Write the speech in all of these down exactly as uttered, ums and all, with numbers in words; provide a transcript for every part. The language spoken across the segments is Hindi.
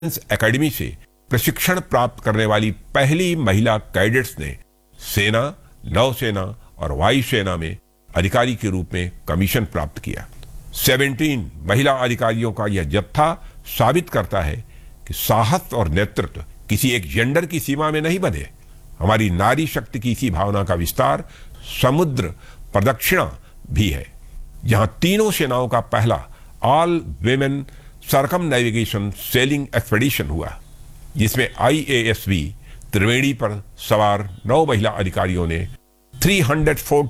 एकेडमी से प्रशिक्षण प्राप्त करने वाली पहली महिला कैडेट्स ने सेना, नौसेना और वायुसेना में अधिकारी के रूप में कमीशन प्राप्त किया। सत्रह महिला अधिकारियों का यह जत्था साबित करता है कि साहस और नेतृत्व किसी एक जेंडर की सीमा में नहीं बंधे। हमारी नारी शक्ति की इसी भावना का विस्तार समुद्र प्रदक्षिणा भी है, जहां तीनों सेनाओं का पहला all women सरकम navigation selling expedition हुआ, जिसमें आईएएसवी त्रिवेणी पर सवार नौ महिला अधिकारियों ने तीन सौ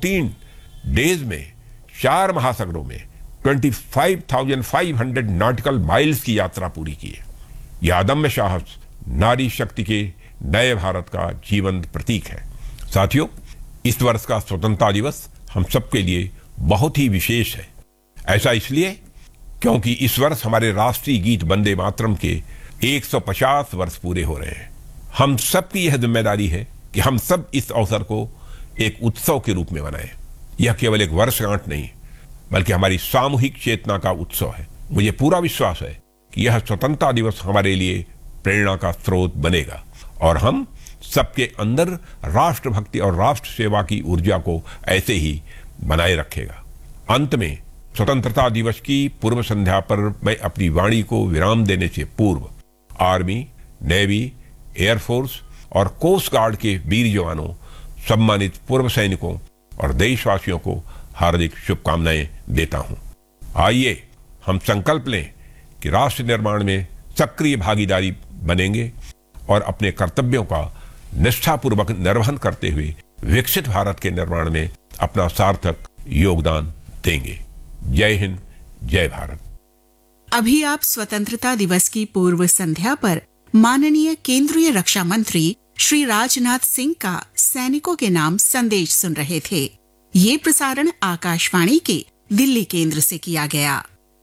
चौदह डेज में चार महासागरों में पच्चीस हज़ार पाँच सौ नॉटिकल माइल्स की यात्रा पूरी की है। यह अदम्य साहस नारी शक्ति के नए भारत का जीवंत प्रतीक है। साथियों, इस वर्ष का स्वतंत्रता दिवस हम सबके लिए बहुत ही विशेष है। ऐसा इसलिए क्योंकि इस वर्ष हमारे राष्ट्रीय गीत वंदे मातरम के एक सौ पचास वर्ष पूरे हो रहे हैं। हम सबकी यह जिम्मेदारी है कि हम सब इस अवसर को एक उत्सव के रूप में मनाएं। यह केवल एक वर्षगांठ नहीं, बल्कि हमारी सामूहिक चेतना का उत्सव है। मुझे पूरा विश्वास है कि यह स्वतंत्रता दिवस हमारे लिए प्रेरणा का स्रोत बनेगा और हम सबके अंदर राष्ट्रभक्ति और राष्ट्र सेवा की ऊर्जा को ऐसे ही बनाए रखेगा। अंत में स्वतंत्रता दिवस की पूर्व संध्या पर मैं अपनी वाणी को विराम देने से पूर्व आर्मी, नेवी, एयरफोर्स और कोस्ट गार्ड के वीर जवानों, सम्मानित पूर्व सैनिकों और देशवासियों को हार्दिक शुभकामनाएं देता हूं। आइए हम संकल्प लें कि राष्ट्र निर्माण में सक्रिय भागीदारी बनेंगे और अपने कर्तव्यों का निष्ठापूर्वक निर्वहन करते हुए विकसित भारत के निर्माण में अपना सार्थक योगदान देंगे। जय हिंद, जय भारत। अभी आप स्वतंत्रता दिवस की पूर्व संध्या पर माननीय केंद्रीय रक्षा मंत्री श्री राजनाथ सिंह का सैनिकों के नाम संदेश सुन रहे थे। ये प्रसारण आकाशवाणी के दिल्ली केंद्र से किया गया।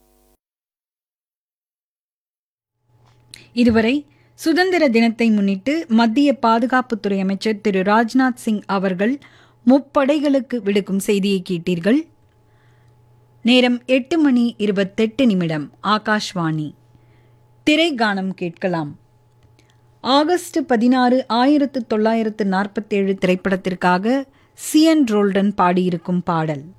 இதுவரை சுதந்திர தினத்தை முன்னிட்டு மத்திய பாதுகாப்புத்துறை அமைச்சர் திரு ராஜ்நாத் சிங் அவர்கள் முப்படைகளுக்கு விடுக்கும் செய்தியை கேட்டீர்கள். நேரம் எட்டு மணி இருபத்தெட்டு நிமிடம். ஆகாஷ்வாணி. திரைகானம் கேட்கலாம். ஆகஸ்ட் பதினாறு ஆயிரத்து தொள்ளாயிரத்து நாற்பத்தேழு திரைப்படத்திற்காக சி என் ரோல்டன் பாடியிருக்கும் பாடல்.